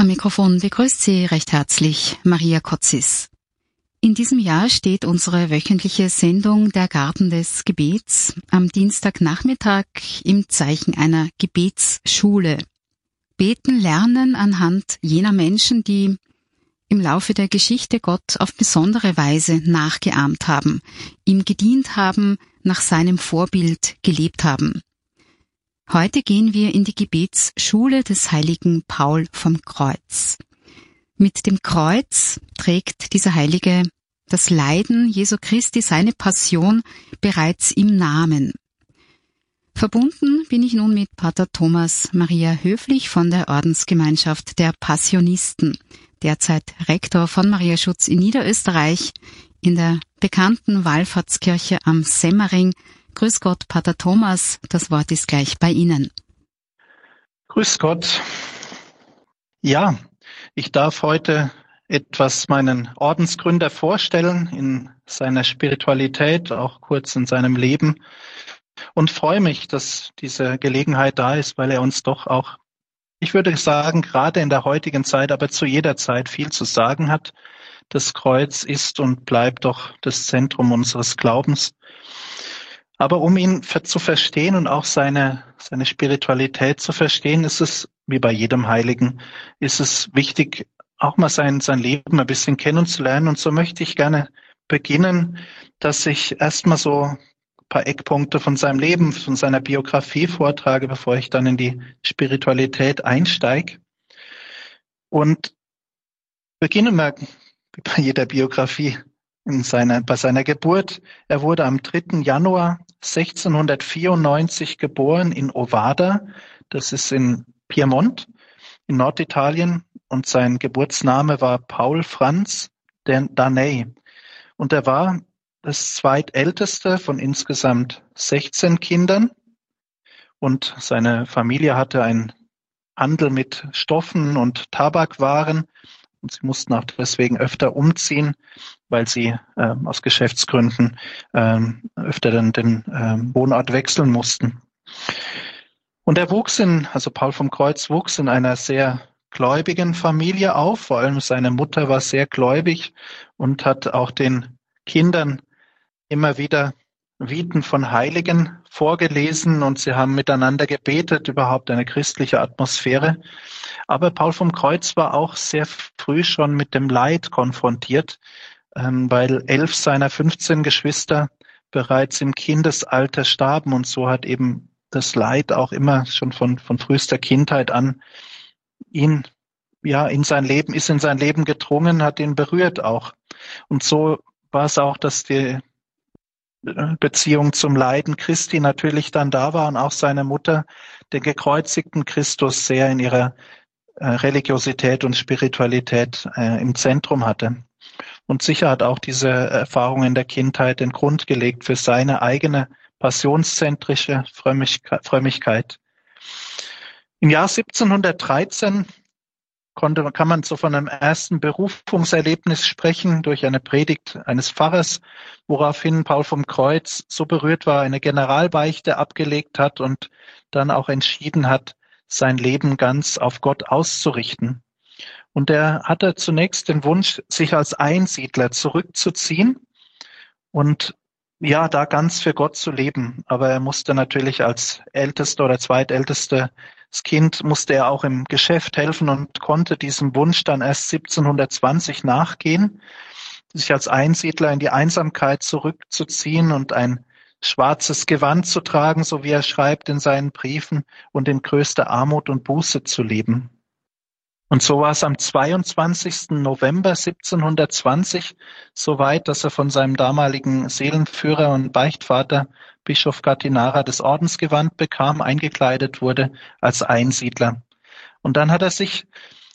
Am Mikrofon begrüßt Sie recht herzlich Maria Kotzis. In diesem Jahr steht unsere wöchentliche Sendung Der Garten des Gebets am Dienstagnachmittag im Zeichen einer Gebetsschule. Beten lernen anhand jener Menschen, die im Laufe der Geschichte Gott auf besondere Weise nachgeahmt haben, ihm gedient haben, nach seinem Vorbild gelebt haben. Heute gehen wir in die Gebetsschule des heiligen Paul vom Kreuz. Mit dem Kreuz trägt dieser Heilige das Leiden Jesu Christi, seine Passion, bereits im Namen. Verbunden bin ich nun mit Pater Thomas Maria Höflich von der Ordensgemeinschaft der Passionisten, derzeit Rektor von Mariaschutz in Niederösterreich, in der bekannten Wallfahrtskirche am Semmering. Grüß Gott, Pater Thomas, das Wort ist gleich bei Ihnen. Grüß Gott. Ja, ich darf heute etwas meinen Ordensgründer vorstellen in seiner Spiritualität, auch kurz in seinem Leben, und freue mich, dass diese Gelegenheit da ist, weil er uns doch auch, ich würde sagen, gerade in der heutigen Zeit, aber zu jeder Zeit viel zu sagen hat. Das Kreuz ist und bleibt doch das Zentrum unseres Glaubens. Aber um ihn zu verstehen und auch seine Spiritualität zu verstehen, ist es, wie bei jedem Heiligen, ist es wichtig, auch mal sein Leben ein bisschen kennenzulernen. Und so möchte ich gerne beginnen, dass ich erstmal so ein paar Eckpunkte von seinem Leben, von seiner Biografie vortrage, bevor ich dann in die Spiritualität einsteige. Und beginnen wir, wie bei jeder Biografie, bei seiner Geburt. Er wurde am 3. Januar 1694 geboren in Ovada, das ist in Piemont, in Norditalien, und sein Geburtsname war Paul Franz Daney. Und er war das zweitälteste von insgesamt 16 Kindern, und seine Familie hatte einen Handel mit Stoffen und Tabakwaren, und sie mussten auch deswegen öfter umziehen, weil sie aus Geschäftsgründen öfter den Wohnort wechseln mussten. Und er Paul vom Kreuz wuchs in einer sehr gläubigen Familie auf. Vor allem seine Mutter war sehr gläubig und hat auch den Kindern immer wieder Viten von Heiligen vorgelesen, und sie haben miteinander gebetet, überhaupt eine christliche Atmosphäre. Aber Paul vom Kreuz war auch sehr früh schon mit dem Leid konfrontiert, weil 11 seiner 15 Geschwister bereits im Kindesalter starben, und so hat eben das Leid auch immer schon von frühester Kindheit an in sein Leben gedrungen, hat ihn berührt auch. Und so war es auch, dass die Beziehung zum Leiden Christi natürlich dann da war und auch seine Mutter den gekreuzigten Christus sehr in ihrer Religiosität und Spiritualität im Zentrum hatte. Und sicher hat auch diese Erfahrung in der Kindheit den Grund gelegt für seine eigene passionszentrische Frömmigkeit. Im Jahr 1713 kann man so von einem ersten Berufungserlebnis sprechen durch eine Predigt eines Pfarrers, woraufhin Paul vom Kreuz so berührt war, eine Generalbeichte abgelegt hat und dann auch entschieden hat, sein Leben ganz auf Gott auszurichten. Und er hatte zunächst den Wunsch, sich als Einsiedler zurückzuziehen und da ganz für Gott zu leben. Aber er musste natürlich als ältester oder zweitältestes Kind musste er auch im Geschäft helfen und konnte diesem Wunsch dann erst 1720 nachgehen, sich als Einsiedler in die Einsamkeit zurückzuziehen und ein schwarzes Gewand zu tragen, so wie er schreibt in seinen Briefen, und in größter Armut und Buße zu leben. Und so war es am 22. November 1720 soweit, dass er von seinem damaligen Seelenführer und Beichtvater Bischof Gattinara das Ordensgewand bekam, eingekleidet wurde als Einsiedler. Und dann hat er sich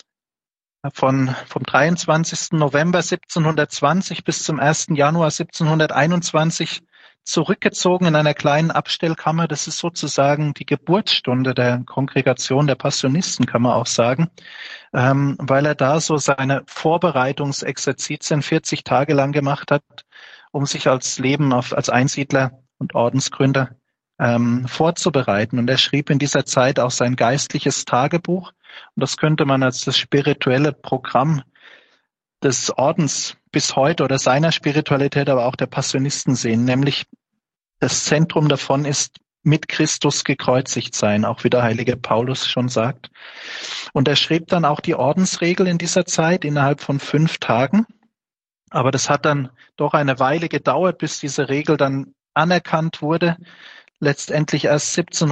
vom 23. November 1720 bis zum 1. Januar 1721 zurückgezogen in einer kleinen Abstellkammer. Das ist sozusagen die Geburtsstunde der Kongregation der Passionisten, kann man auch sagen, weil er da so seine Vorbereitungsexerzitien 40 Tage lang gemacht hat, um sich als Einsiedler und Ordensgründer vorzubereiten. Und er schrieb in dieser Zeit auch sein geistliches Tagebuch. Und das könnte man als das spirituelle Programm des Ordens bis heute oder seiner Spiritualität, aber auch der Passionisten sehen. Nämlich das Zentrum davon ist mit Christus gekreuzigt sein, auch wie der heilige Paulus schon sagt. Und er schrieb dann auch die Ordensregel in dieser Zeit innerhalb von 5 Tagen. Aber das hat dann doch eine Weile gedauert, bis diese Regel dann anerkannt wurde. Letztendlich erst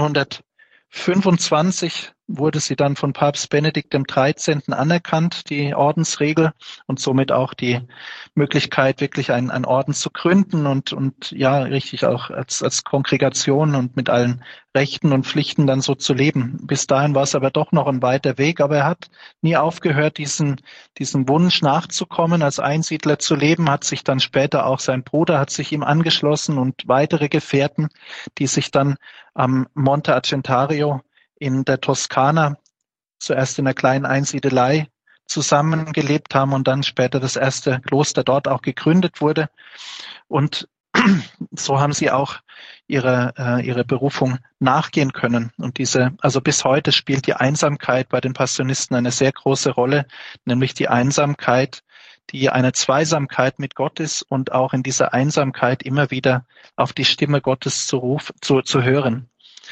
1725 wurde sie dann von Papst Benedikt XIII. Anerkannt, die Ordensregel, und somit auch die Möglichkeit, wirklich einen Orden zu gründen und ja, richtig auch als Kongregation und mit allen Rechten und Pflichten dann so zu leben. Bis dahin war es aber doch noch ein weiter Weg, aber er hat nie aufgehört, diesem Wunsch nachzukommen, als Einsiedler zu leben, hat sich dann später auch sein Bruder hat sich ihm angeschlossen und weitere Gefährten, die sich dann am Monte Argentario in der Toskana zuerst in einer kleinen Einsiedelei zusammengelebt haben und dann später das erste Kloster dort auch gegründet wurde. Und so haben sie auch ihre Berufung nachgehen können. Und also bis heute spielt die Einsamkeit bei den Passionisten eine sehr große Rolle, nämlich die Einsamkeit, die eine Zweisamkeit mit Gott ist und auch in dieser Einsamkeit immer wieder auf die Stimme Gottes zu hören.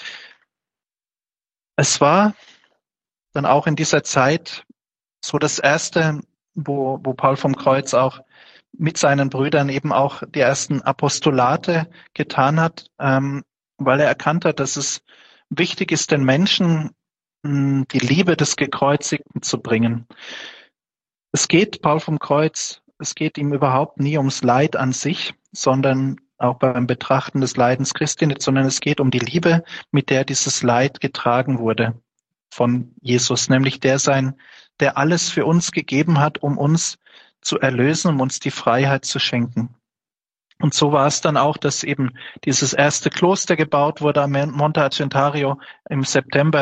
Es war dann auch in dieser Zeit so das erste, wo Paul vom Kreuz auch mit seinen Brüdern eben auch die ersten Apostolate getan hat, weil er erkannt hat, dass es wichtig ist, den Menschen die Liebe des Gekreuzigten zu bringen. Paul vom Kreuz, es geht ihm überhaupt nie ums Leid an sich, sondern auch beim Betrachten des Leidens Christi nicht, sondern es geht um die Liebe, mit der dieses Leid getragen wurde von Jesus, nämlich der alles für uns gegeben hat, um uns zu erlösen, um uns die Freiheit zu schenken. Und so war es dann auch, dass eben dieses erste Kloster gebaut wurde am Monte Argentario im September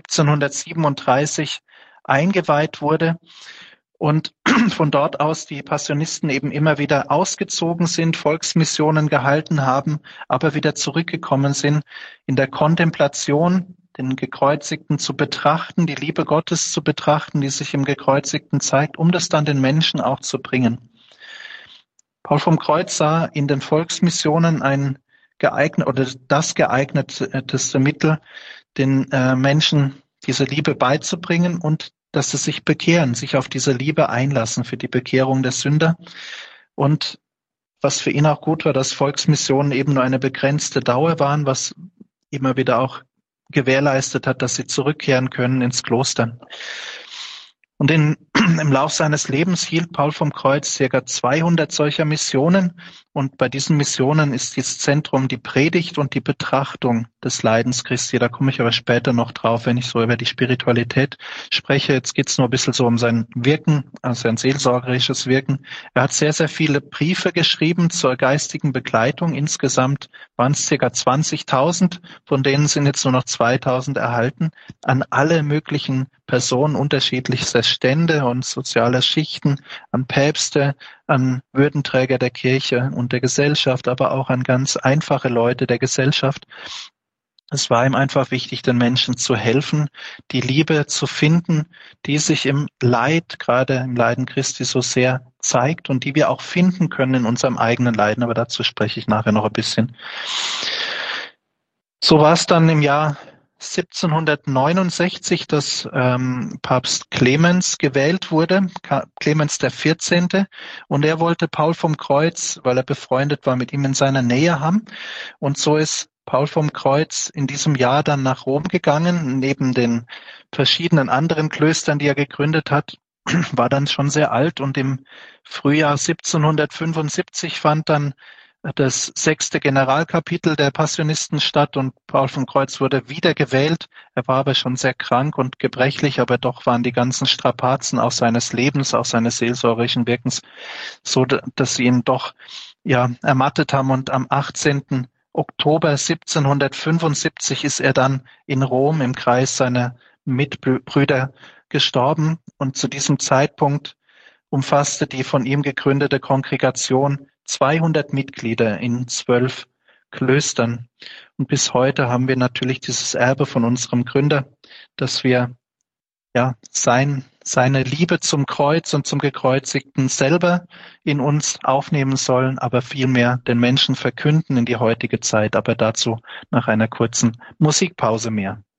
1737 eingeweiht wurde. Und von dort aus die Passionisten eben immer wieder ausgezogen sind, Volksmissionen gehalten haben, aber wieder zurückgekommen sind in der Kontemplation, den Gekreuzigten zu betrachten, die Liebe Gottes zu betrachten, die sich im Gekreuzigten zeigt, um das dann den Menschen auch zu bringen. Paul vom Kreuz sah in den Volksmissionen das geeigneteste Mittel, den Menschen diese Liebe beizubringen und dass sie sich bekehren, sich auf diese Liebe einlassen für die Bekehrung der Sünder. Und was für ihn auch gut war, dass Volksmissionen eben nur eine begrenzte Dauer waren, was immer wieder auch gewährleistet hat, dass sie zurückkehren können ins Kloster. Und im Lauf seines Lebens hielt Paul vom Kreuz ca. 200 solcher Missionen. Und bei diesen Missionen ist das Zentrum die Predigt und die Betrachtung des Leidens Christi. Da komme ich aber später noch drauf, wenn ich so über die Spiritualität spreche. Jetzt geht es nur ein bisschen so um sein Wirken, also sein seelsorgerisches Wirken. Er hat sehr, sehr viele Briefe geschrieben zur geistigen Begleitung. Insgesamt waren es ca. 20.000, von denen sind jetzt nur noch 2.000 erhalten, an alle möglichen Personen unterschiedlichster Stände und sozialer Schichten, an Päpste, an Würdenträger der Kirche und der Gesellschaft, aber auch an ganz einfache Leute der Gesellschaft. Es war ihm einfach wichtig, den Menschen zu helfen, die Liebe zu finden, die sich im Leid, gerade im Leiden Christi, so sehr zeigt und die wir auch finden können in unserem eigenen Leiden. Aber dazu spreche ich nachher noch ein bisschen. So war es dann im Jahr 1769, dass Papst Clemens gewählt wurde, Clemens der 14. Und er wollte Paul vom Kreuz, weil er befreundet war, mit ihm in seiner Nähe haben. Und so ist Paul vom Kreuz in diesem Jahr dann nach Rom gegangen, neben den verschiedenen anderen Klöstern, die er gegründet hat, war dann schon sehr alt. Und im Frühjahr 1775 fand dann das 6. Generalkapitel der Passionisten statt und Paul vom Kreuz wurde wieder gewählt. Er war aber schon sehr krank und gebrechlich, aber doch waren die ganzen Strapazen auch seines Lebens, auch seines seelsorgerischen Wirkens so, dass sie ihn doch ermattet haben. Und am 18. Oktober 1775 ist er dann in Rom im Kreis seiner Mitbrüder gestorben. Und zu diesem Zeitpunkt umfasste die von ihm gegründete Kongregation 200 Mitglieder in 12 Klöstern. Und bis heute haben wir natürlich dieses Erbe von unserem Gründer, dass wir seine Liebe zum Kreuz und zum Gekreuzigten selber in uns aufnehmen sollen, aber vielmehr den Menschen verkünden in die heutige Zeit. Aber dazu nach einer kurzen Musikpause mehr.